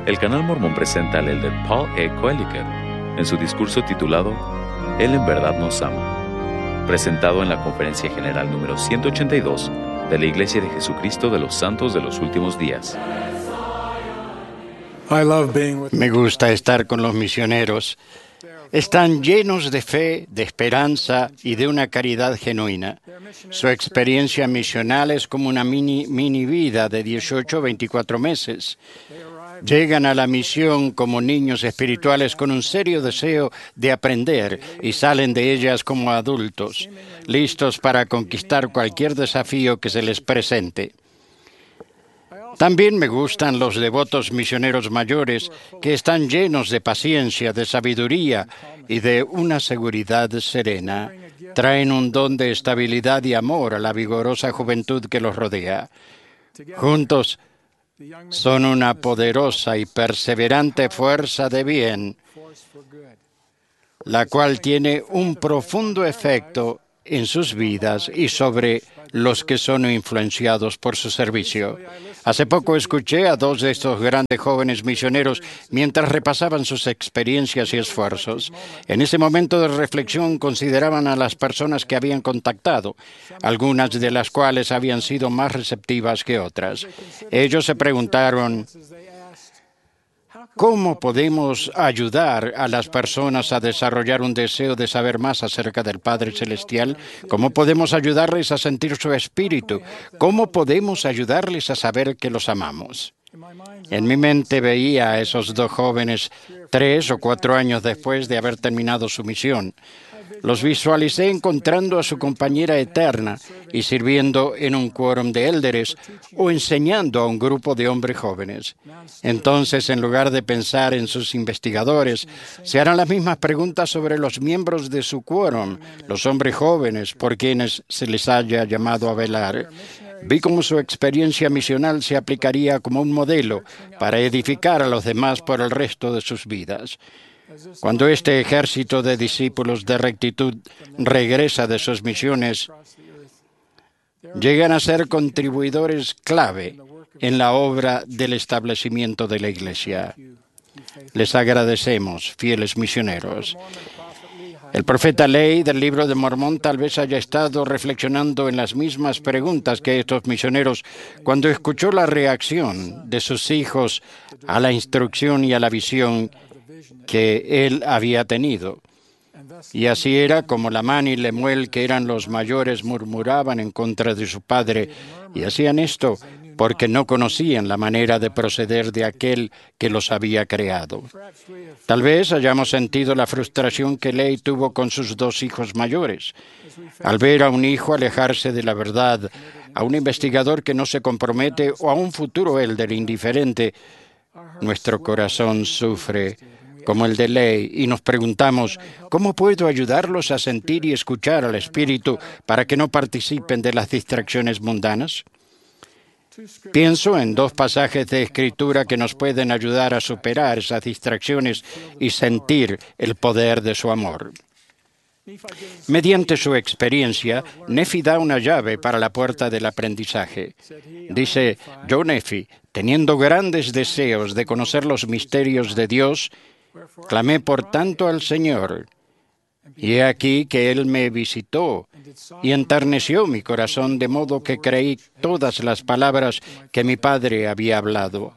El Canal Mormón presenta al elder Paul E. Koeliker en su discurso titulado Él en verdad nos ama, presentado en la Conferencia General número 182 de la Iglesia de Jesucristo de los Santos de los Últimos Días. Me gusta estar con los misioneros. Están llenos de fe, de esperanza y de una caridad genuina. Su experiencia misional es como una mini vida de 18 o 24 meses. Llegan a la misión como niños espirituales con un serio deseo de aprender y salen de ellas como adultos, listos para conquistar cualquier desafío que se les presente. También me gustan los devotos misioneros mayores que están llenos de paciencia, de sabiduría y de una seguridad serena. Traen un don de estabilidad y amor a la vigorosa juventud que los rodea. Juntos son una poderosa y perseverante fuerza de bien, la cual tiene un profundo efecto en sus vidas y sobre los que son influenciados por su servicio. Hace poco escuché a dos de estos grandes jóvenes misioneros mientras repasaban sus experiencias y esfuerzos. En ese momento de reflexión consideraban a las personas que habían contactado, algunas de las cuales habían sido más receptivas que otras. Ellos se preguntaron: ¿cómo podemos ayudar a las personas a desarrollar un deseo de saber más acerca del Padre Celestial? ¿Cómo podemos ayudarles a sentir su espíritu? ¿Cómo podemos ayudarles a saber que los amamos? En mi mente veía a esos dos jóvenes 3 o 4 años después de haber terminado su misión. Los visualicé encontrando a su compañera eterna y sirviendo en un quórum de élderes o enseñando a un grupo de hombres jóvenes. Entonces, en lugar de pensar en sus investigadores, se harán las mismas preguntas sobre los miembros de su quórum, los hombres jóvenes por quienes se les haya llamado a velar. Vi cómo su experiencia misional se aplicaría como un modelo para edificar a los demás por el resto de sus vidas. Cuando este ejército de discípulos de rectitud regresa de sus misiones, llegan a ser contribuidores clave en la obra del establecimiento de la Iglesia. Les agradecemos, fieles misioneros. El profeta Lehi del Libro de Mormón tal vez haya estado reflexionando en las mismas preguntas que estos misioneros cuando escuchó la reacción de sus hijos a la instrucción y a la visión que él había tenido. Y así era como Lamán y Lemuel, que eran los mayores, murmuraban en contra de su padre, y hacían esto porque no conocían la manera de proceder de aquel que los había creado. Tal vez hayamos sentido la frustración que Lehi tuvo con sus dos hijos mayores. Al ver a un hijo alejarse de la verdad, a un investigador que no se compromete o a un futuro élder indiferente, nuestro corazón sufre como el de Lehi, y nos preguntamos: ¿cómo puedo ayudarlos a sentir y escuchar al Espíritu para que no participen de las distracciones mundanas? Pienso en 2 pasajes de Escritura que nos pueden ayudar a superar esas distracciones y sentir el poder de su amor. Mediante su experiencia, Nefi da una llave para la puerta del aprendizaje. Dice: yo, Nefi, teniendo grandes deseos de conocer los misterios de Dios, clamé por tanto al Señor, y he aquí que Él me visitó y enterneció mi corazón, de modo que creí todas las palabras que mi padre había hablado.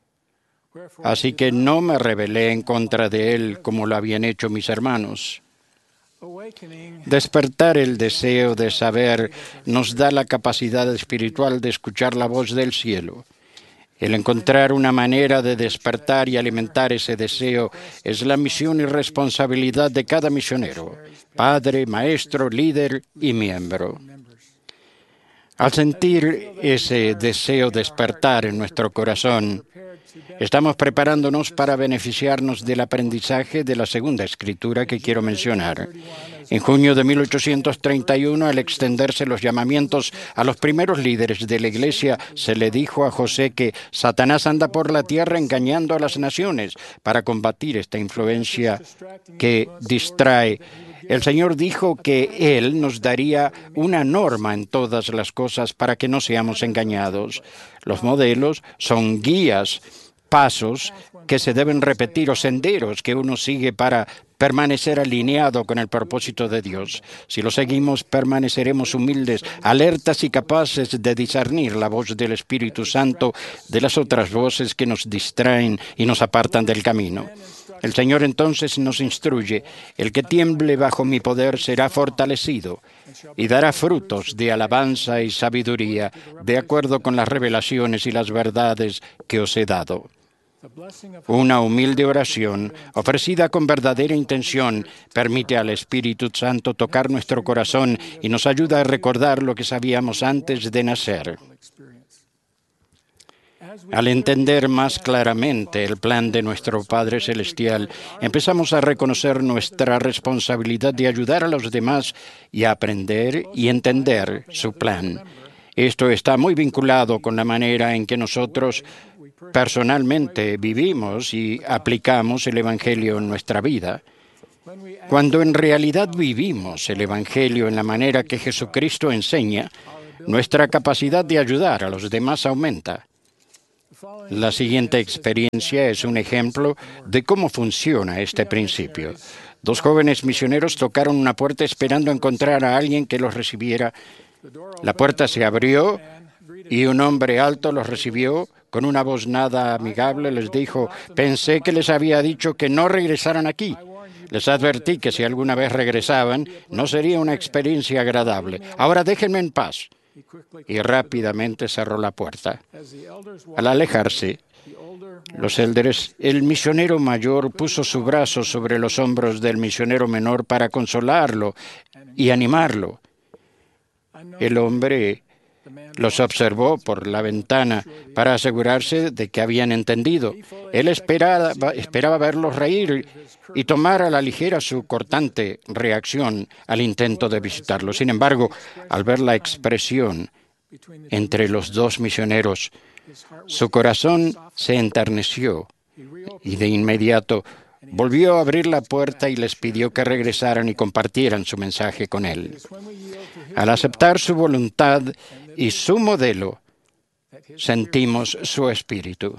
Así que no me rebelé en contra de Él como lo habían hecho mis hermanos. Despertar el deseo de saber nos da la capacidad espiritual de escuchar la voz del cielo. El encontrar una manera de despertar y alimentar ese deseo es la misión y responsabilidad de cada misionero, padre, maestro, líder y miembro. Al sentir ese deseo despertar en nuestro corazón, estamos preparándonos para beneficiarnos del aprendizaje de la segunda escritura que quiero mencionar. En junio de 1831, al extenderse los llamamientos a los primeros líderes de la Iglesia, se le dijo a José que Satanás anda por la tierra engañando a las naciones. Para combatir esta influencia que distrae, el Señor dijo que Él nos daría una norma en todas las cosas para que no seamos engañados. Los modelos son guías pasos que se deben repetir o senderos que uno sigue para permanecer alineado con el propósito de Dios. Si lo seguimos, permaneceremos humildes, alertas y capaces de discernir la voz del Espíritu Santo de las otras voces que nos distraen y nos apartan del camino. El Señor entonces nos instruye: el que tiemble bajo mi poder será fortalecido y dará frutos de alabanza y sabiduría, de acuerdo con las revelaciones y las verdades que os he dado. Una humilde oración, ofrecida con verdadera intención, permite al Espíritu Santo tocar nuestro corazón y nos ayuda a recordar lo que sabíamos antes de nacer. Al entender más claramente el plan de nuestro Padre Celestial, empezamos a reconocer nuestra responsabilidad de ayudar a los demás y a aprender y entender su plan. Esto está muy vinculado con la manera en que nosotros personalmente vivimos y aplicamos el Evangelio en nuestra vida. Cuando en realidad vivimos el Evangelio en la manera que Jesucristo enseña, nuestra capacidad de ayudar a los demás aumenta. La siguiente experiencia es un ejemplo de cómo funciona este principio. 2 jóvenes misioneros tocaron una puerta esperando encontrar a alguien que los recibiera. La puerta se abrió y un hombre alto los recibió. Con una voz nada amigable les dijo: pensé que les había dicho que no regresaran aquí. Les advertí que si alguna vez regresaban, no sería una experiencia agradable. Ahora déjenme en paz. Y rápidamente cerró la puerta. Al alejarse, el misionero mayor puso su brazo sobre los hombros del misionero menor para consolarlo y animarlo. El hombre los observó por la ventana para asegurarse de que habían entendido. Él esperaba verlos reír y tomar a la ligera su cortante reacción al intento de visitarlo. Sin embargo, al ver la expresión entre los dos misioneros, su corazón se enterneció y de inmediato volvió a abrir la puerta y les pidió que regresaran y compartieran su mensaje con él. Al aceptar su voluntad y su modelo, sentimos su espíritu.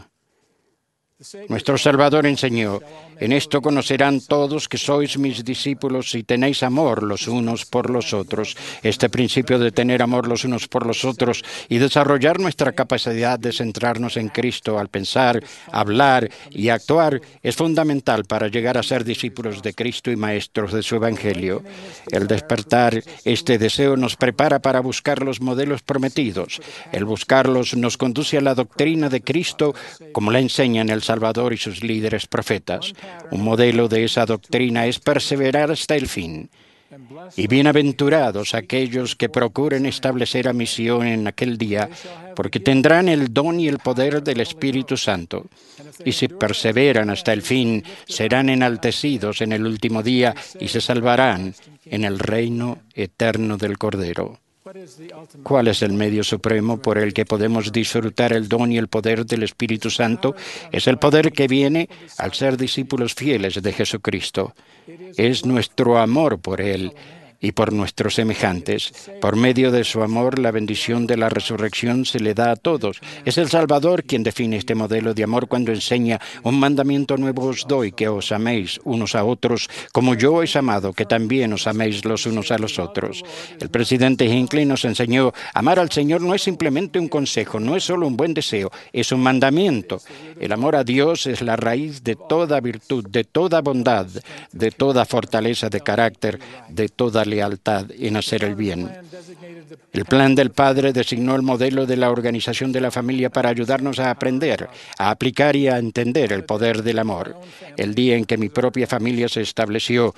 Nuestro Salvador enseñó: en esto conocerán todos que sois mis discípulos si tenéis amor los unos por los otros. Este principio de tener amor los unos por los otros y desarrollar nuestra capacidad de centrarnos en Cristo al pensar, hablar y actuar es fundamental para llegar a ser discípulos de Cristo y maestros de su Evangelio. El despertar este deseo nos prepara para buscar los modelos prometidos. El buscarlos nos conduce a la doctrina de Cristo como la enseñan el Salvador y sus líderes profetas. Un modelo de esa doctrina es perseverar hasta el fin. Y bienaventurados aquellos que procuren establecer a misión en aquel día, porque tendrán el don y el poder del Espíritu Santo. Y si perseveran hasta el fin, serán enaltecidos en el último día y se salvarán en el reino eterno del Cordero. ¿Cuál es el medio supremo por el que podemos disfrutar el don y el poder del Espíritu Santo? Es el poder que viene al ser discípulos fieles de Jesucristo. Es nuestro amor por Él y por nuestros semejantes. Por medio de su amor, la bendición de la resurrección se le da a todos. Es el Salvador quien define este modelo de amor cuando enseña: un mandamiento nuevo os doy, que os améis unos a otros, como yo os he amado, que también os améis los unos a los otros. El presidente Hinckley nos enseñó: amar al Señor no es simplemente un consejo, no es solo un buen deseo, es un mandamiento. El amor a Dios es la raíz de toda virtud, de toda bondad, de toda fortaleza de carácter, de toda lealtad en hacer el bien. El plan del Padre designó el modelo de la organización de la familia para ayudarnos a aprender, a aplicar y a entender el poder del amor. El día en que mi propia familia se estableció,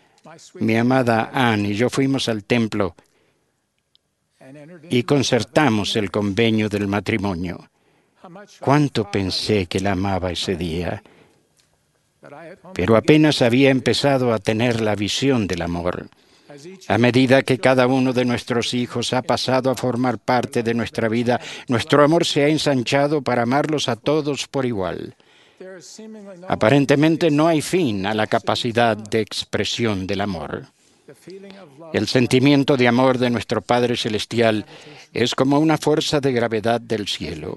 mi amada Anne y yo fuimos al templo y concertamos el convenio del matrimonio. Cuánto pensé que la amaba ese día, pero apenas había empezado a tener la visión del amor. A medida que cada uno de nuestros hijos ha pasado a formar parte de nuestra vida, nuestro amor se ha ensanchado para amarlos a todos por igual. Aparentemente no hay fin a la capacidad de expresión del amor. El sentimiento de amor de nuestro Padre Celestial es como una fuerza de gravedad del cielo.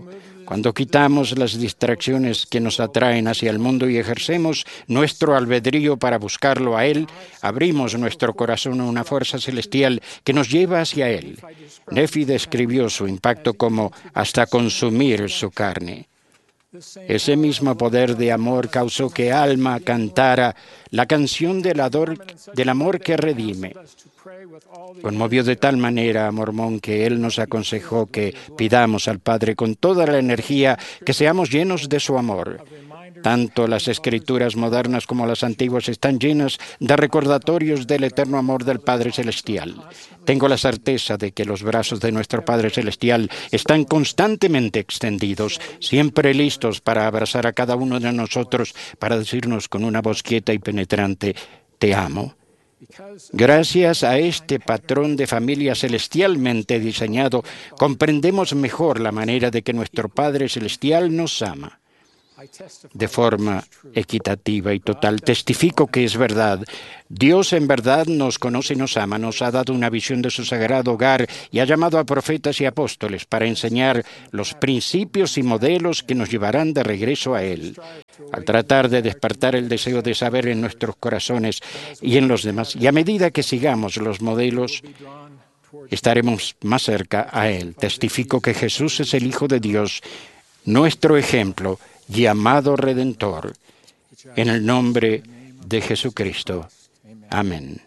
Cuando quitamos las distracciones que nos atraen hacia el mundo y ejercemos nuestro albedrío para buscarlo a Él, abrimos nuestro corazón a una fuerza celestial que nos lleva hacia Él. Nefi describió su impacto como hasta consumir su carne. Ese mismo poder de amor causó que Alma cantara la canción del amor que redime. Conmovió de tal manera a Mormón que él nos aconsejó que pidamos al Padre con toda la energía que seamos llenos de su amor. Tanto las escrituras modernas como las antiguas están llenas de recordatorios del eterno amor del Padre Celestial. Tengo la certeza de que los brazos de nuestro Padre Celestial están constantemente extendidos, siempre listos para abrazar a cada uno de nosotros, para decirnos con una voz quieta y penetrante, «Te amo». Gracias a este patrón de familia celestialmente diseñado, comprendemos mejor la manera de que nuestro Padre Celestial nos ama. De forma equitativa y total, testifico que es verdad. Dios en verdad nos conoce y nos ama, nos ha dado una visión de su sagrado hogar y ha llamado a profetas y apóstoles para enseñar los principios y modelos que nos llevarán de regreso a Él. Al tratar de despertar el deseo de saber en nuestros corazones y en los demás, y a medida que sigamos los modelos, estaremos más cerca a Él. Testifico que Jesús es el Hijo de Dios, nuestro ejemplo y amado Redentor, en el nombre de Jesucristo. Amén.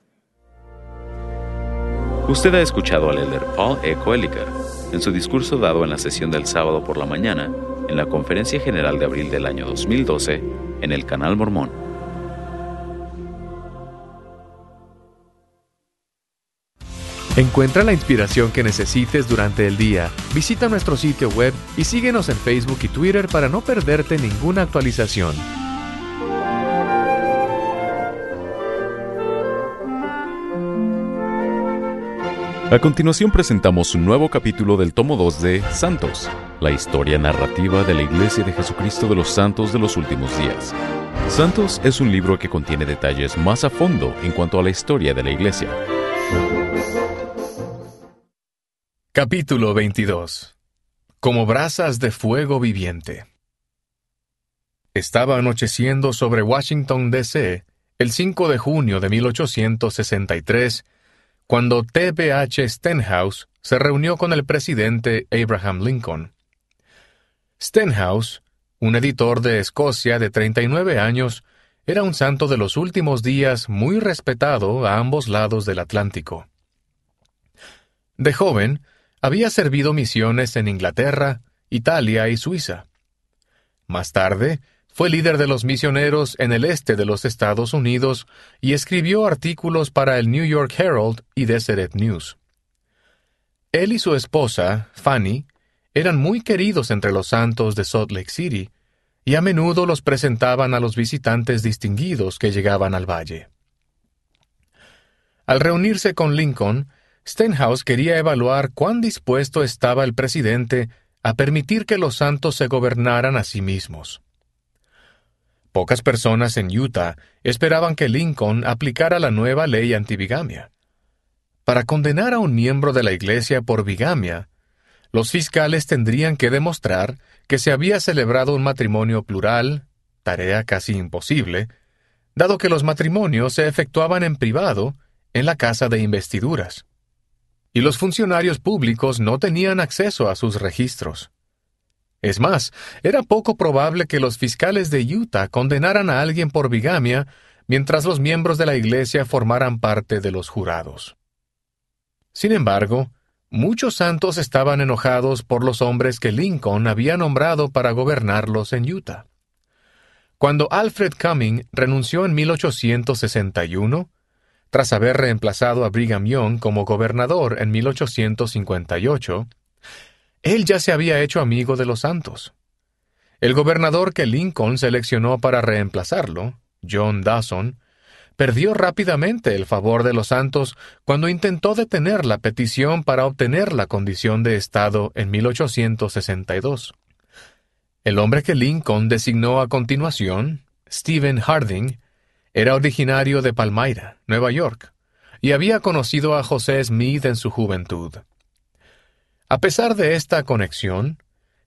Usted ha escuchado al elder Paul E. Koeliker en su discurso dado en la sesión del sábado por la mañana en la Conferencia General de abril del año 2012 en el Canal Mormón. Encuentra la inspiración que necesites durante el día. Visita nuestro sitio web y síguenos en Facebook y Twitter para no perderte ninguna actualización. A continuación presentamos un nuevo capítulo del tomo 2 de Santos, la historia narrativa de la Iglesia de Jesucristo de los Santos de los Últimos Días. Santos es un libro que contiene detalles más a fondo en cuanto a la historia de la Iglesia. Capítulo 22. Como brasas de fuego viviente. Estaba anocheciendo sobre Washington, D.C., el 5 de junio de 1863, cuando T.B.H. Stenhouse se reunió con el presidente Abraham Lincoln. Stenhouse, un editor de Escocia de 39 años, era un santo de los últimos días muy respetado a ambos lados del Atlántico. De joven, había servido misiones en Inglaterra, Italia y Suiza. Más tarde, fue líder de los misioneros en el este de los Estados Unidos y escribió artículos para el New York Herald y Deseret News. Él y su esposa, Fanny, eran muy queridos entre los santos de Salt Lake City y a menudo los presentaban a los visitantes distinguidos que llegaban al valle. Al reunirse con Lincoln, Stenhouse quería evaluar cuán dispuesto estaba el presidente a permitir que los santos se gobernaran a sí mismos. Pocas personas en Utah esperaban que Lincoln aplicara la nueva ley antibigamia. Para condenar a un miembro de la Iglesia por bigamia, los fiscales tendrían que demostrar que se había celebrado un matrimonio plural, tarea casi imposible, dado que los matrimonios se efectuaban en privado en la casa de investiduras. Y los funcionarios públicos no tenían acceso a sus registros. Es más, era poco probable que los fiscales de Utah condenaran a alguien por bigamia mientras los miembros de la Iglesia formaran parte de los jurados. Sin embargo, muchos santos estaban enojados por los hombres que Lincoln había nombrado para gobernarlos en Utah. Cuando Alfred Cumming renunció en 1861, tras haber reemplazado a Brigham Young como gobernador en 1858, él ya se había hecho amigo de los santos. El gobernador que Lincoln seleccionó para reemplazarlo, John Dawson, perdió rápidamente el favor de los santos cuando intentó detener la petición para obtener la condición de Estado en 1862. El hombre que Lincoln designó a continuación, Stephen Harding, era originario de Palmyra, Nueva York, y había conocido a José Smith en su juventud. A pesar de esta conexión,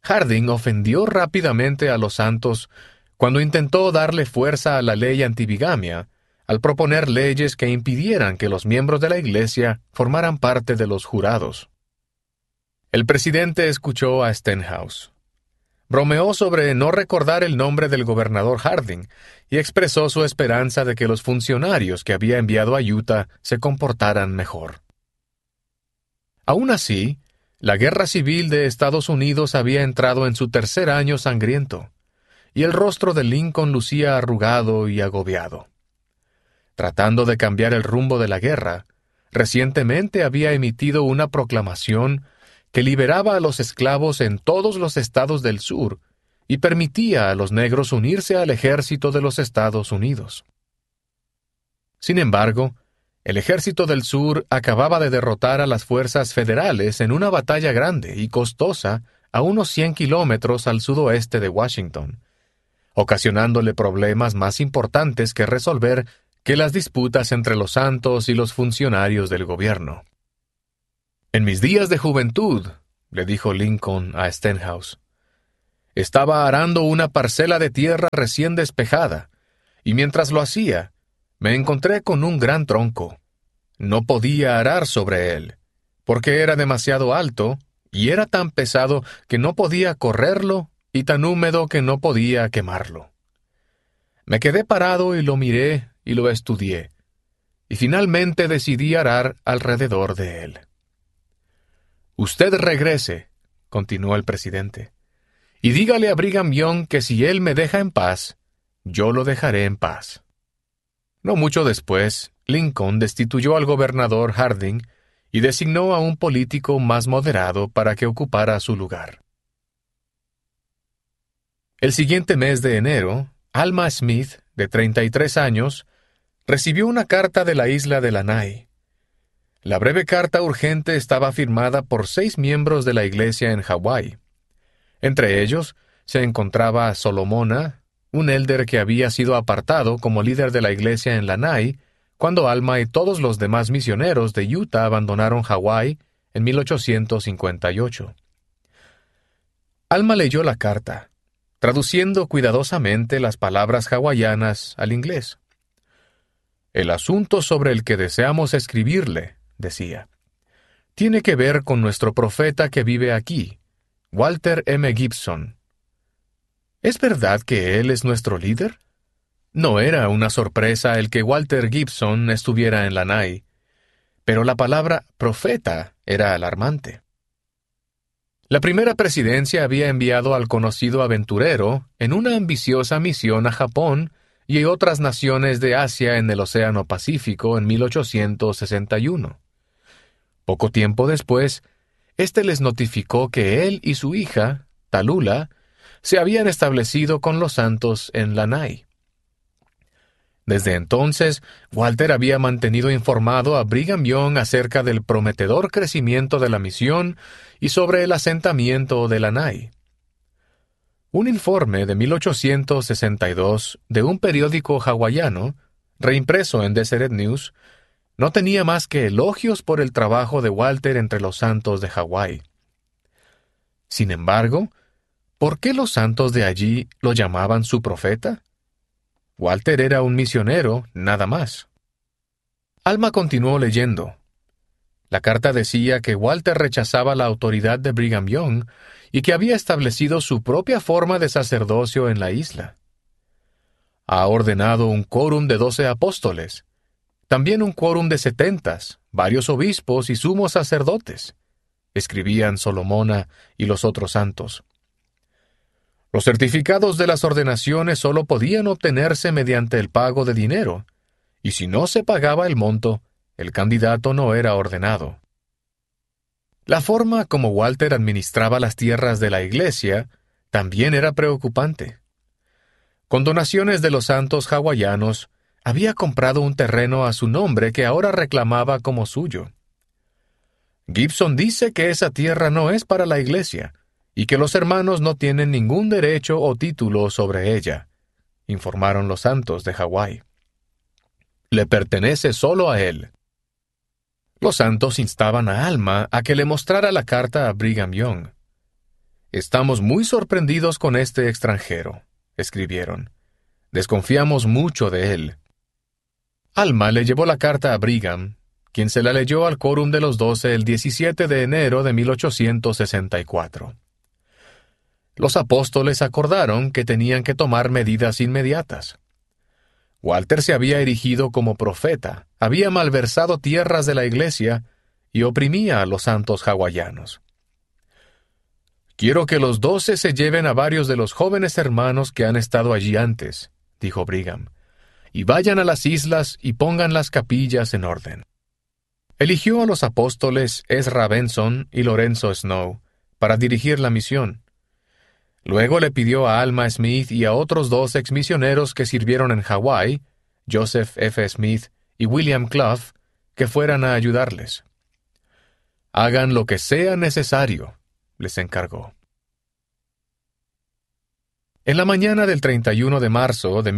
Harding ofendió rápidamente a los santos cuando intentó darle fuerza a la ley antibigamia al proponer leyes que impidieran que los miembros de la Iglesia formaran parte de los jurados. El presidente escuchó a Stenhouse. Bromeó sobre no recordar el nombre del gobernador Harding y expresó su esperanza de que los funcionarios que había enviado a Utah se comportaran mejor. Aún así, la guerra civil de Estados Unidos había entrado en su tercer año sangriento, y el rostro de Lincoln lucía arrugado y agobiado. Tratando de cambiar el rumbo de la guerra, recientemente había emitido una proclamación que liberaba a los esclavos en todos los estados del sur y permitía a los negros unirse al ejército de los Estados Unidos. Sin embargo, el ejército del sur acababa de derrotar a las fuerzas federales en una batalla grande y costosa a unos 100 kilómetros al sudoeste de Washington, ocasionándole problemas más importantes que resolver que las disputas entre los santos y los funcionarios del gobierno. En mis días de juventud, le dijo Lincoln a Stenhouse, estaba arando una parcela de tierra recién despejada, y mientras lo hacía, me encontré con un gran tronco. No podía arar sobre él, porque era demasiado alto, y era tan pesado que no podía correrlo, y tan húmedo que no podía quemarlo. Me quedé parado y lo miré y lo estudié, y finalmente decidí arar alrededor de él. Usted regrese, continuó el presidente, y dígale a Brigham Young que si él me deja en paz, yo lo dejaré en paz. No mucho después, Lincoln destituyó al gobernador Harding y designó a un político más moderado para que ocupara su lugar. El siguiente mes de enero, Alma Smith, de 33 años, recibió una carta de la isla de Lanai. La breve carta urgente estaba firmada por 6 miembros de la iglesia en Hawái. Entre ellos se encontraba Solomona, un élder que había sido apartado como líder de la iglesia en Lanai cuando Alma y todos los demás misioneros de Utah abandonaron Hawái en 1858. Alma leyó la carta, traduciendo cuidadosamente las palabras hawaianas al inglés. El asunto sobre el que deseamos escribirle, decía, tiene que ver con nuestro profeta que vive aquí, Walter M. Gibson. ¿Es verdad que él es nuestro líder? No era una sorpresa el que Walter Gibson estuviera en Lanai, pero la palabra profeta era alarmante. La primera presidencia había enviado al conocido aventurero en una ambiciosa misión a Japón y otras naciones de Asia en el Océano Pacífico en 1861. Poco tiempo después, éste les notificó que él y su hija, Tallulah, se habían establecido con los santos en Lanai. Desde entonces, Walter había mantenido informado a Brigham Young acerca del prometedor crecimiento de la misión y sobre el asentamiento de Lanai. Un informe de 1862 de un periódico hawaiano, reimpreso en Deseret News, no tenía más que elogios por el trabajo de Walter entre los santos de Hawái. Sin embargo, ¿por qué los santos de allí lo llamaban su profeta? Walter era un misionero, nada más. Alma continuó leyendo. La carta decía que Walter rechazaba la autoridad de Brigham Young y que había establecido su propia forma de sacerdocio en la isla. Ha ordenado un quórum de 12 apóstoles, también un quórum de 70, varios obispos y sumos sacerdotes, escribían Solomona y los otros santos. Los certificados de las ordenaciones solo podían obtenerse mediante el pago de dinero, y si no se pagaba el monto, el candidato no era ordenado. La forma como Walter administraba las tierras de la iglesia también era preocupante. Con donaciones de los santos hawaianos, había comprado un terreno a su nombre que ahora reclamaba como suyo. Gibson dice que esa tierra no es para la iglesia, y que los hermanos no tienen ningún derecho o título sobre ella, informaron los santos de Hawái. Le pertenece solo a él. Los santos instaban a Alma a que le mostrara la carta a Brigham Young. «Estamos muy sorprendidos con este extranjero», escribieron. «Desconfiamos mucho de él». Alma le llevó la carta a Brigham, quien se la leyó al Quórum de los 12 el 17 de enero de 1864. Los apóstoles acordaron que tenían que tomar medidas inmediatas. Walter se había erigido como profeta, había malversado tierras de la iglesia y oprimía a los santos hawaianos. «Quiero que los 12 se lleven a varios de los jóvenes hermanos que han estado allí antes», dijo Brigham, «y vayan a las islas y pongan las capillas en orden». Eligió a los apóstoles Ezra Benson y Lorenzo Snow para dirigir la misión. Luego le pidió a Alma Smith y a otros 2 exmisioneros que sirvieron en Hawái, Joseph F. Smith y William Clough, que fueran a ayudarles. «Hagan lo que sea necesario», les encargó. En la mañana del 31 de marzo de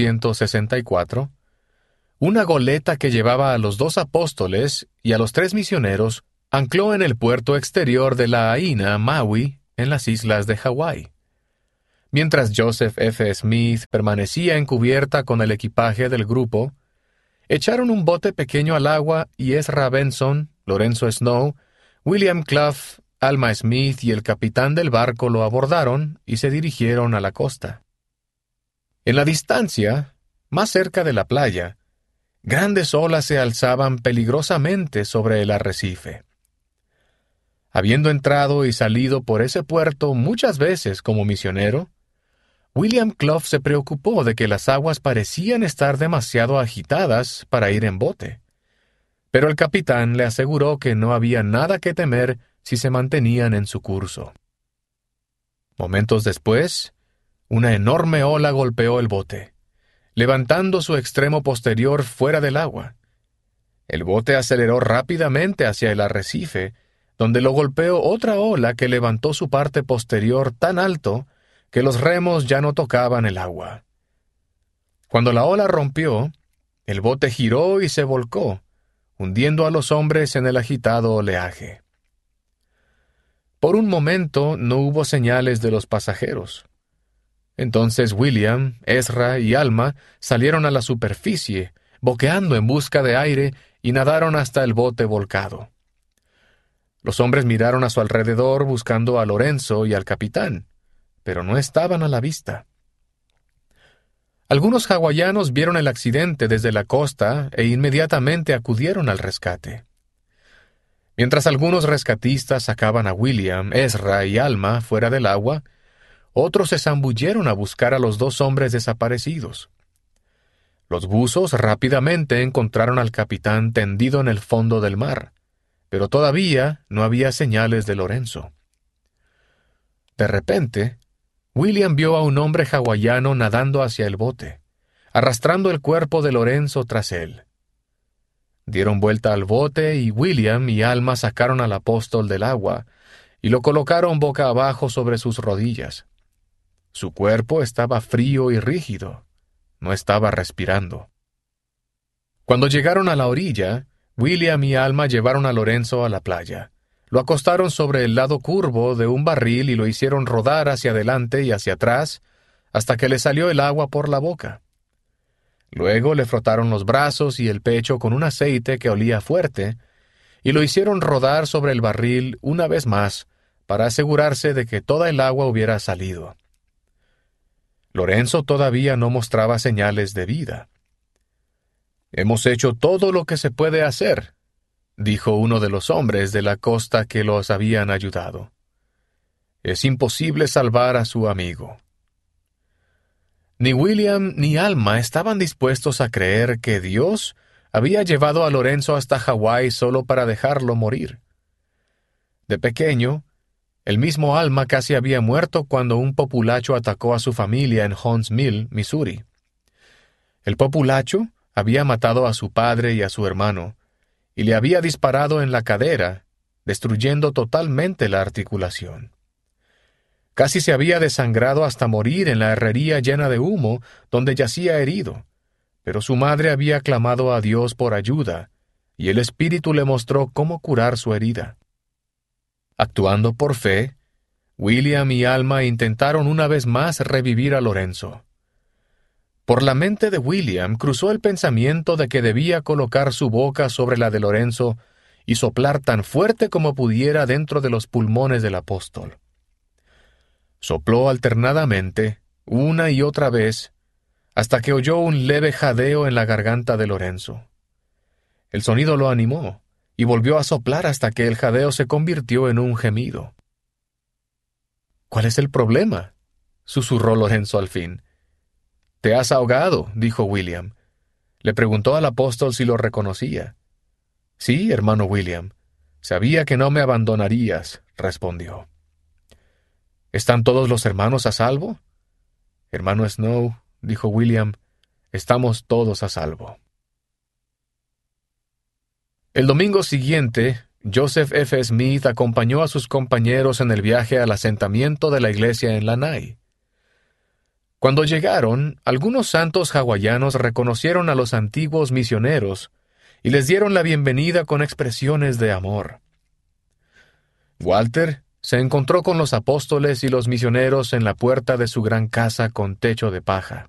1864, una goleta que llevaba a los 2 apóstoles y a los 3 misioneros ancló en el puerto exterior de Lahaina, Maui, en las islas de Hawái. Mientras Joseph F. Smith permanecía en cubierta con el equipaje del grupo, echaron un bote pequeño al agua y Ezra Benson, Lorenzo Snow, William Clough, Alma Smith y el capitán del barco lo abordaron y se dirigieron a la costa. En la distancia, más cerca de la playa, grandes olas se alzaban peligrosamente sobre el arrecife. Habiendo entrado y salido por ese puerto muchas veces como misionero, William Clough se preocupó de que las aguas parecían estar demasiado agitadas para ir en bote, pero el capitán le aseguró que no había nada que temer si se mantenían en su curso. Momentos después, una enorme ola golpeó el bote, levantando su extremo posterior fuera del agua. El bote aceleró rápidamente hacia el arrecife, donde lo golpeó otra ola que levantó su parte posterior tan alto que los remos ya no tocaban el agua. Cuando la ola rompió, el bote giró y se volcó, hundiendo a los hombres en el agitado oleaje. Por un momento no hubo señales de los pasajeros. Entonces William, Ezra y Alma salieron a la superficie, boqueando en busca de aire, y nadaron hasta el bote volcado. Los hombres miraron a su alrededor buscando a Lorenzo y al capitán, pero no estaban a la vista. Algunos hawaianos vieron el accidente desde la costa e inmediatamente acudieron al rescate. Mientras algunos rescatistas sacaban a William, Ezra y Alma fuera del agua, otros se zambulleron a buscar a los 2 hombres desaparecidos. Los buzos rápidamente encontraron al capitán tendido en el fondo del mar, pero todavía no había señales de Lorenzo. De repente, William vio a un hombre hawaiano nadando hacia el bote, arrastrando el cuerpo de Lorenzo tras él. Dieron vuelta al bote y William y Alma sacaron al apóstol del agua y lo colocaron boca abajo sobre sus rodillas. Su cuerpo estaba frío y rígido. No estaba respirando. Cuando llegaron a la orilla, William y Alma llevaron a Lorenzo a la playa. Lo acostaron sobre el lado curvo de un barril y lo hicieron rodar hacia adelante y hacia atrás hasta que le salió el agua por la boca. Luego le frotaron los brazos y el pecho con un aceite que olía fuerte y lo hicieron rodar sobre el barril una vez más para asegurarse de que toda el agua hubiera salido. Lorenzo todavía no mostraba señales de vida. «Hemos hecho todo lo que se puede hacer», dijo uno de los hombres de la costa que los habían ayudado. «Es imposible salvar a su amigo». Ni William ni Alma estaban dispuestos a creer que Dios había llevado a Lorenzo hasta Hawái solo para dejarlo morir. De pequeño, el mismo Alma casi había muerto cuando un populacho atacó a su familia en Hunts Mill, Missouri. El populacho había matado a su padre y a su hermano, y le había disparado en la cadera, destruyendo totalmente la articulación. Casi se había desangrado hasta morir en la herrería llena de humo donde yacía herido, pero su madre había clamado a Dios por ayuda, y el Espíritu le mostró cómo curar su herida. Actuando por fe, William y Alma intentaron una vez más revivir a Lorenzo. Por la mente de William cruzó el pensamiento de que debía colocar su boca sobre la de Lorenzo y soplar tan fuerte como pudiera dentro de los pulmones del apóstol. Sopló alternadamente, una y otra vez, hasta que oyó un leve jadeo en la garganta de Lorenzo. El sonido lo animó, y volvió a soplar hasta que el jadeo se convirtió en un gemido. —¿Cuál es el problema? —susurró Lorenzo al fin. —Te has ahogado —dijo William. Le preguntó al apóstol si lo reconocía. —Sí, hermano William. Sabía que no me abandonarías —respondió. —¿Están todos los hermanos a salvo? —Hermano Snow —dijo William—, estamos todos a salvo. El domingo siguiente, Joseph F. Smith acompañó a sus compañeros en el viaje al asentamiento de la iglesia en Lanai. Cuando llegaron, algunos santos hawaianos reconocieron a los antiguos misioneros y les dieron la bienvenida con expresiones de amor. Walter se encontró con los apóstoles y los misioneros en la puerta de su gran casa con techo de paja.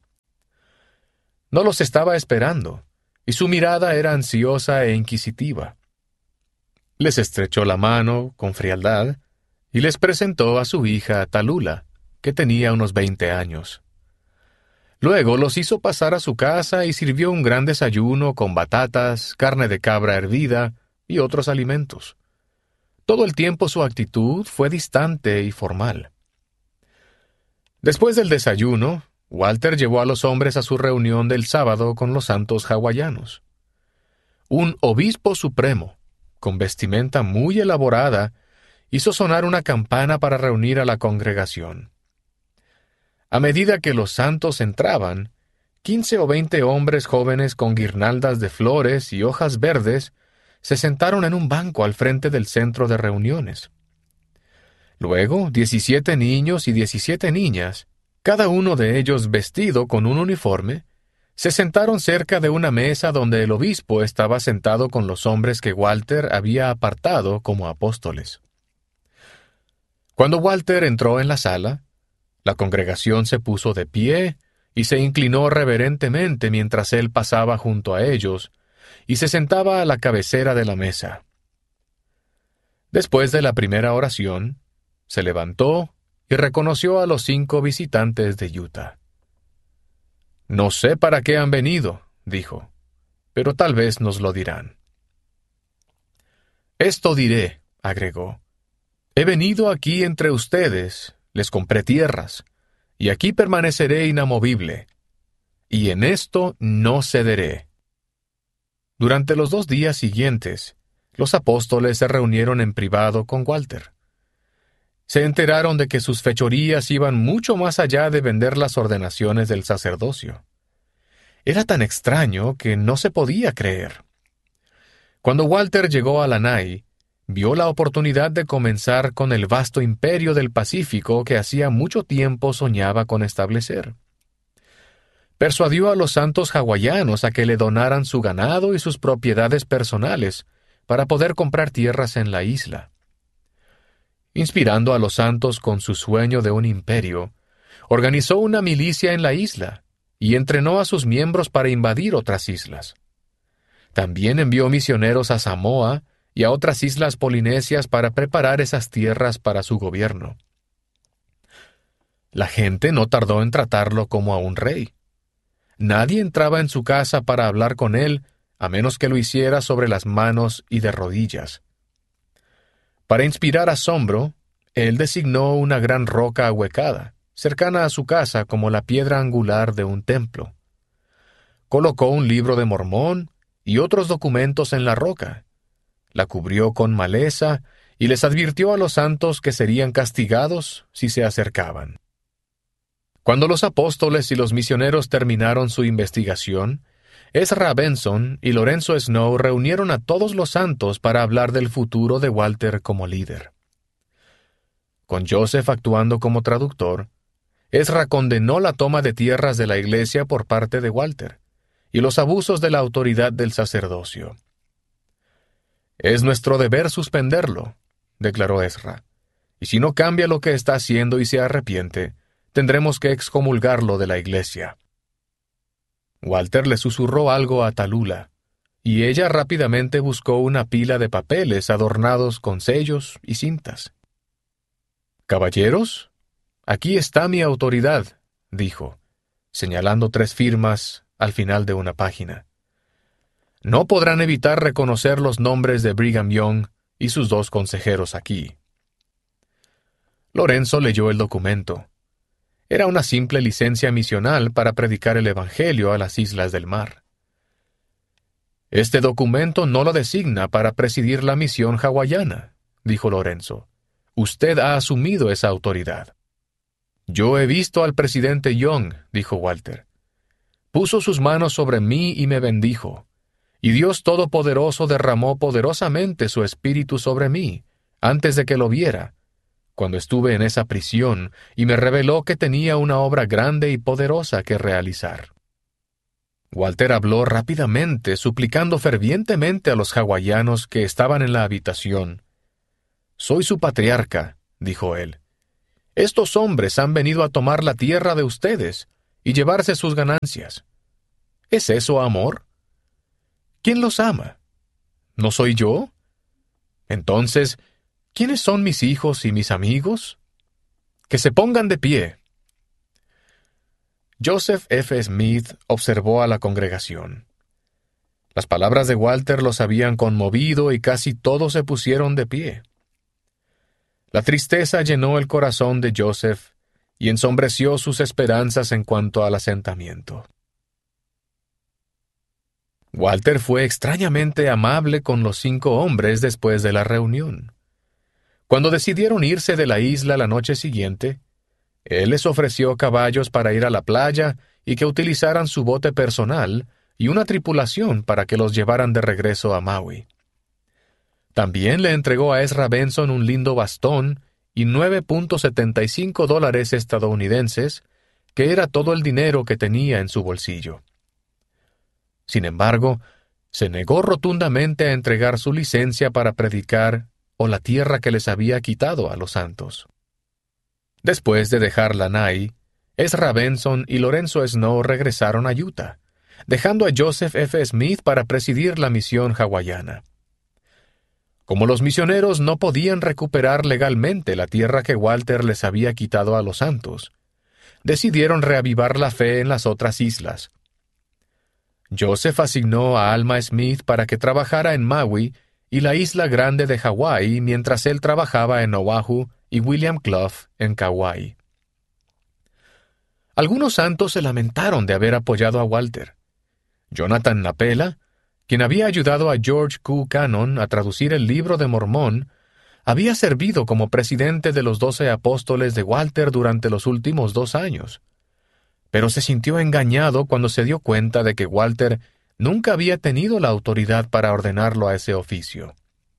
No los estaba esperando, y su mirada era ansiosa e inquisitiva. Les estrechó la mano con frialdad y les presentó a su hija Talula, que tenía unos 20 años. Luego los hizo pasar a su casa y sirvió un gran desayuno con batatas, carne de cabra hervida y otros alimentos. Todo el tiempo su actitud fue distante y formal. Después del desayuno, Walter llevó a los hombres a su reunión del sábado con los santos hawaianos. Un obispo supremo, con vestimenta muy elaborada, hizo sonar una campana para reunir a la congregación. A medida que los santos entraban, 15 o 20 hombres jóvenes con guirnaldas de flores y hojas verdes se sentaron en un banco al frente del centro de reuniones. Luego, 17 niños y 17 niñas, cada uno de ellos vestido con un uniforme, se sentaron cerca de una mesa donde el obispo estaba sentado con los hombres que Walter había apartado como apóstoles. Cuando Walter entró en la sala, la congregación se puso de pie y se inclinó reverentemente mientras él pasaba junto a ellos y se sentaba a la cabecera de la mesa. Después de la primera oración, se levantó y reconoció a los 5 visitantes de Utah. «No sé para qué han venido», dijo, «pero tal vez nos lo dirán». «Esto diré», agregó, «he venido aquí entre ustedes, les compré tierras, y aquí permaneceré inamovible, y en esto no cederé». Durante los 2 días siguientes, los apóstoles se reunieron en privado con Walter. Se enteraron de que sus fechorías iban mucho más allá de vender las ordenaciones del sacerdocio. Era tan extraño que no se podía creer. Cuando Walter llegó a Lanai, vio la oportunidad de comenzar con el vasto imperio del Pacífico que hacía mucho tiempo soñaba con establecer. Persuadió a los santos hawaianos a que le donaran su ganado y sus propiedades personales para poder comprar tierras en la isla. Inspirando a los santos con su sueño de un imperio, organizó una milicia en la isla y entrenó a sus miembros para invadir otras islas. También envió misioneros a Samoa y a otras islas polinesias para preparar esas tierras para su gobierno. La gente no tardó en tratarlo como a un rey. Nadie entraba en su casa para hablar con él, a menos que lo hiciera sobre las manos y de rodillas. Para inspirar asombro, él designó una gran roca ahuecada, cercana a su casa como la piedra angular de un templo. Colocó un libro de Mormón y otros documentos en la roca, la cubrió con maleza y les advirtió a los santos que serían castigados si se acercaban. Cuando los apóstoles y los misioneros terminaron su investigación, Ezra Benson y Lorenzo Snow reunieron a todos los santos para hablar del futuro de Walter como líder. Con Joseph actuando como traductor, Ezra condenó la toma de tierras de la iglesia por parte de Walter y los abusos de la autoridad del sacerdocio. «Es nuestro deber suspenderlo», declaró Ezra, y si no cambia lo que está haciendo y se arrepiente, tendremos que excomulgarlo de la iglesia. Walter le susurró algo a Tallulah, y ella rápidamente buscó una pila de papeles adornados con sellos y cintas. «Caballeros, aquí está mi autoridad», dijo, señalando 3 firmas al final de una página. «No podrán evitar reconocer los nombres de Brigham Young y sus 2 consejeros aquí». Lorenzo leyó el documento. Era una simple licencia misional para predicar el Evangelio a las islas del mar. «Este documento no lo designa para presidir la misión hawaiana», dijo Lorenzo. «Usted ha asumido esa autoridad». «Yo he visto al presidente Young», dijo Walter. «Puso sus manos sobre mí y me bendijo, y Dios Todopoderoso derramó poderosamente su espíritu sobre mí, antes de que lo viera, cuando estuve en esa prisión, y me reveló que tenía una obra grande y poderosa que realizar». Walter habló rápidamente, suplicando fervientemente a los hawaianos que estaban en la habitación. «Soy su patriarca», dijo él. «Estos hombres han venido a tomar la tierra de ustedes y llevarse sus ganancias. ¿Es eso amor? ¿Quién los ama? ¿No soy yo? Entonces, ¿quiénes son mis hijos y mis amigos? Que se pongan de pie». Joseph F. Smith observó a la congregación. Las palabras de Walter los habían conmovido y casi todos se pusieron de pie. La tristeza llenó el corazón de Joseph y ensombreció sus esperanzas en cuanto al asentamiento. Walter fue extrañamente amable con los 5 hombres después de la reunión. Cuando decidieron irse de la isla la noche siguiente, él les ofreció caballos para ir a la playa y que utilizaran su bote personal y una tripulación para que los llevaran de regreso a Maui. También le entregó a Ezra Benson un lindo bastón y $9.75 estadounidenses, que era todo el dinero que tenía en su bolsillo. Sin embargo, se negó rotundamente a entregar su licencia para predicar o la tierra que les había quitado a los santos. Después de dejar Lanai, Ezra Benson y Lorenzo Snow regresaron a Utah, dejando a Joseph F. Smith para presidir la misión hawaiana. Como los misioneros no podían recuperar legalmente la tierra que Walter les había quitado a los santos, decidieron reavivar la fe en las otras islas. Joseph asignó a Alma Smith para que trabajara en Maui y la isla grande de Hawái mientras él trabajaba en Oahu, y William Clough en Kauai. Algunos santos se lamentaron de haber apoyado a Walter. Jonathan Napela, quien había ayudado a George Q. Cannon a traducir el Libro de Mormón, había servido como presidente de los 12 apóstoles de Walter durante los últimos 2 años, pero se sintió engañado cuando se dio cuenta de que Walter nunca había tenido la autoridad para ordenarlo a ese oficio.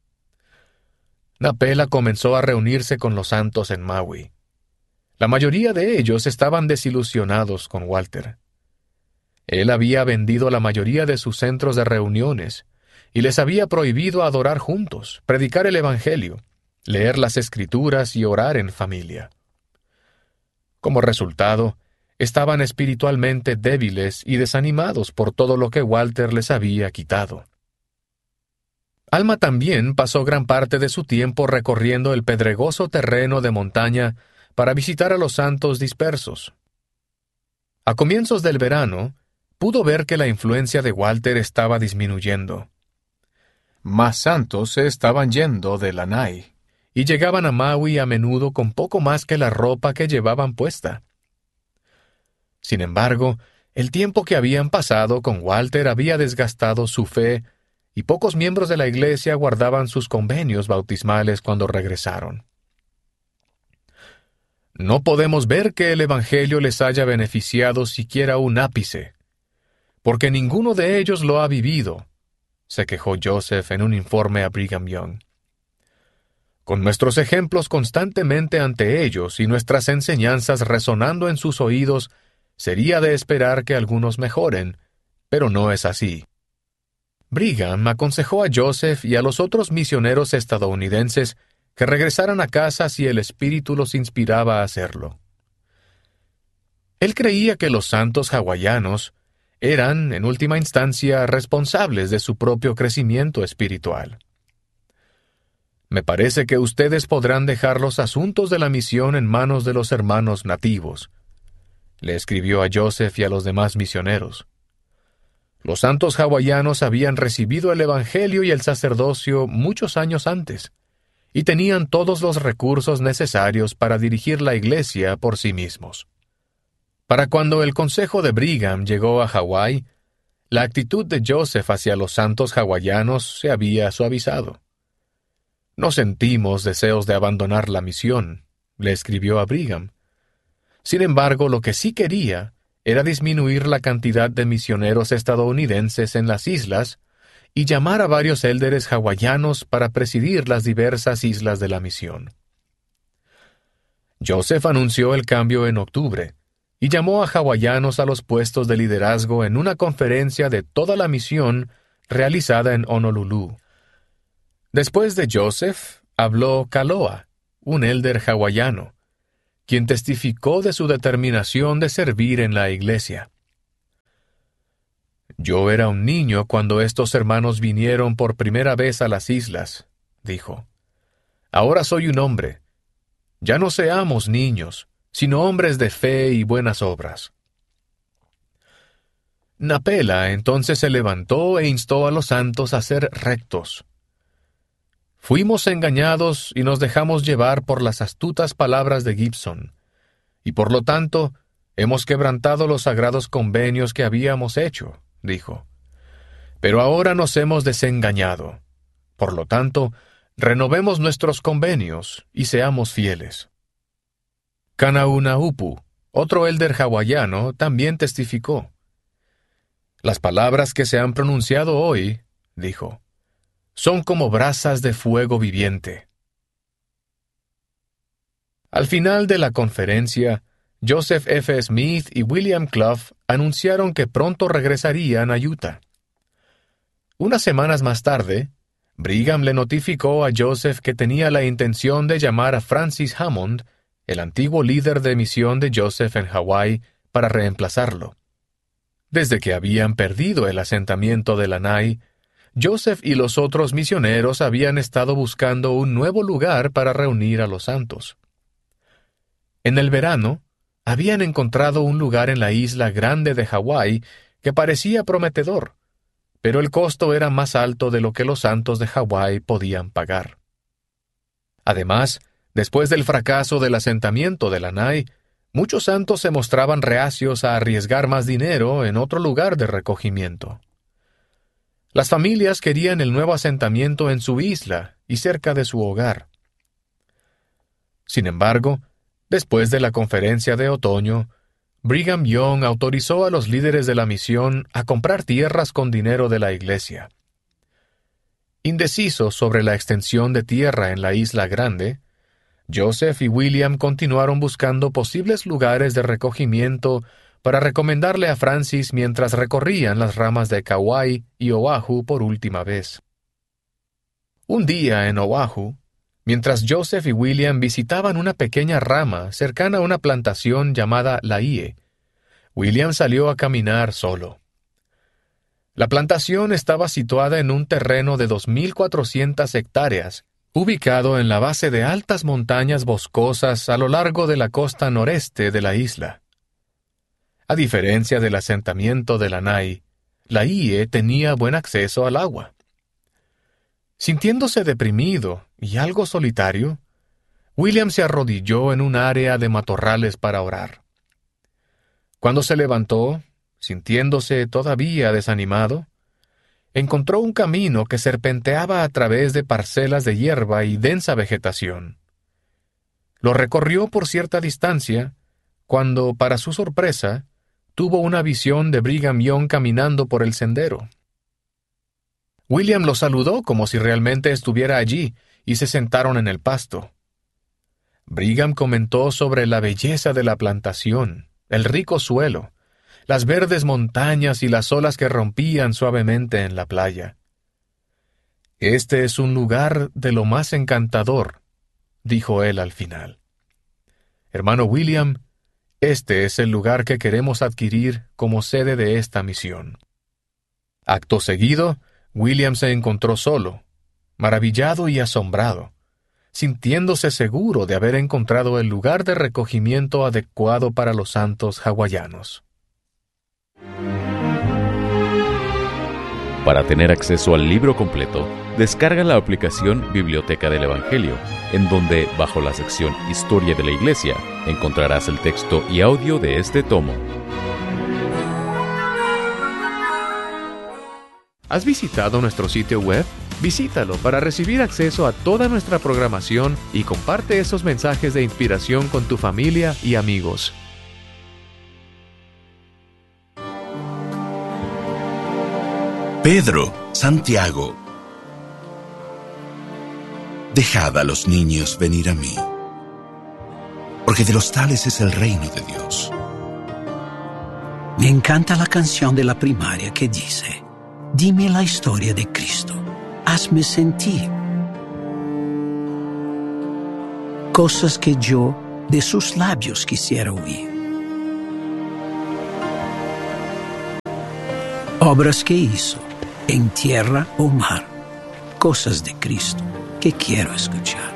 Napela comenzó a reunirse con los santos en Maui. La mayoría de ellos estaban desilusionados con Walter. Él había vendido la mayoría de sus centros de reuniones y les había prohibido adorar juntos, predicar el Evangelio, leer las Escrituras y orar en familia. Como resultado, estaban espiritualmente débiles y desanimados por todo lo que Walter les había quitado. Alma también pasó gran parte de su tiempo recorriendo el pedregoso terreno de montaña para visitar a los santos dispersos. A comienzos del verano, pudo ver que la influencia de Walter estaba disminuyendo. Más santos se estaban yendo de Lanai, y llegaban a Maui a menudo con poco más que la ropa que llevaban puesta. Sin embargo, el tiempo que habían pasado con Walter había desgastado su fe, y pocos miembros de la iglesia guardaban sus convenios bautismales cuando regresaron. No podemos ver que el Evangelio les haya beneficiado siquiera un ápice, porque ninguno de ellos lo ha vivido, se quejó Joseph en un informe a Brigham Young. Con nuestros ejemplos constantemente ante ellos y nuestras enseñanzas resonando en sus oídos, sería de esperar que algunos mejoren, pero no es así. Brigham aconsejó a Joseph y a los otros misioneros estadounidenses que regresaran a casa si el Espíritu los inspiraba a hacerlo. Él creía que los santos hawaianos eran, en última instancia, responsables de su propio crecimiento espiritual. Me parece que ustedes podrán dejar los asuntos de la misión en manos de los hermanos nativos, le escribió a Joseph y a los demás misioneros. Los santos hawaianos habían recibido el Evangelio y el sacerdocio muchos años antes, y tenían todos los recursos necesarios para dirigir la iglesia por sí mismos. Para cuando el consejo de Brigham llegó a Hawái, la actitud de Joseph hacia los santos hawaianos se había suavizado. No sentimos deseos de abandonar la misión, le escribió a Brigham. Sin embargo, lo que sí quería era disminuir la cantidad de misioneros estadounidenses en las islas y llamar a varios élderes hawaianos para presidir las diversas islas de la misión. Joseph anunció el cambio en octubre y llamó a hawaianos a los puestos de liderazgo en una conferencia de toda la misión realizada en Honolulu. Después de Joseph, habló Kaloa, un élder hawaiano, quien testificó de su determinación de servir en la iglesia. «Yo era un niño cuando estos hermanos vinieron por primera vez a las islas», dijo. «Ahora soy un hombre. Ya no seamos niños, sino hombres de fe y buenas obras». Napela entonces se levantó e instó a los santos a ser rectos. Fuimos engañados y nos dejamos llevar por las astutas palabras de Gibson, y por lo tanto hemos quebrantado los sagrados convenios que habíamos hecho, dijo. Pero ahora nos hemos desengañado. Por lo tanto, renovemos nuestros convenios y seamos fieles. Kanaunaupu, otro élder hawaiano, también testificó. Las palabras que se han pronunciado hoy, dijo, son como brasas de fuego viviente. Al final de la conferencia, Joseph F. Smith y William Clough anunciaron que pronto regresarían a Utah. Unas semanas más tarde, Brigham le notificó a Joseph que tenía la intención de llamar a Francis Hammond, el antiguo líder de misión de Joseph en Hawái, para reemplazarlo. Desde que habían perdido el asentamiento de Lanai, Joseph y los otros misioneros habían estado buscando un nuevo lugar para reunir a los santos. En el verano, habían encontrado un lugar en la isla grande de Hawái que parecía prometedor, pero el costo era más alto de lo que los santos de Hawái podían pagar. Además, después del fracaso del asentamiento de Lanai, muchos santos se mostraban reacios a arriesgar más dinero en otro lugar de recogimiento. Las familias querían el nuevo asentamiento en su isla y cerca de su hogar. Sin embargo, después de la conferencia de otoño, Brigham Young autorizó a los líderes de la misión a comprar tierras con dinero de la iglesia. Indecisos sobre la extensión de tierra en la isla grande, Joseph y William continuaron buscando posibles lugares de recogimiento para recomendarle a Francis mientras recorrían las ramas de Kauai y Oahu por última vez. Un día en Oahu, mientras Joseph y William visitaban una pequeña rama cercana a una plantación llamada Laie, William salió a caminar solo. La plantación estaba situada en un terreno de 2.400 hectáreas, ubicado en la base de altas montañas boscosas a lo largo de la costa noreste de la isla. A diferencia del asentamiento de Lanai, Laie tenía buen acceso al agua. Sintiéndose deprimido y algo solitario, William se arrodilló en un área de matorrales para orar. Cuando se levantó, sintiéndose todavía desanimado, encontró un camino que serpenteaba a través de parcelas de hierba y densa vegetación. Lo recorrió por cierta distancia, cuando, para su sorpresa, tuvo una visión de Brigham Young caminando por el sendero. William lo saludó como si realmente estuviera allí, y se sentaron en el pasto. Brigham comentó sobre la belleza de la plantación, el rico suelo, las verdes montañas y las olas que rompían suavemente en la playa. «Este es un lugar de lo más encantador», dijo él al final. Hermano William, este es el lugar que queremos adquirir como sede de esta misión. Acto seguido, William se encontró solo, maravillado y asombrado, sintiéndose seguro de haber encontrado el lugar de recogimiento adecuado para los santos hawaianos. Para tener acceso al libro completo, descarga la aplicación Biblioteca del Evangelio, en donde, bajo la sección Historia de la Iglesia, encontrarás el texto y audio de este tomo. ¿Has visitado nuestro sitio web? Visítalo para recibir acceso a toda nuestra programación y comparte esos mensajes de inspiración con tu familia y amigos. Pedro, Santiago, dejad a los niños venir a mí, porque de los tales es el reino de Dios. Me encanta la canción de la primaria que dice: dime la historia de Cristo, hazme sentir cosas que yo de sus labios quisiera oír, obras que hizo en tierra o mar, cosas de Cristo que quiero escuchar.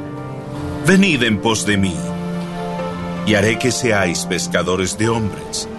Venid en pos de mí, y haré que seáis pescadores de hombres.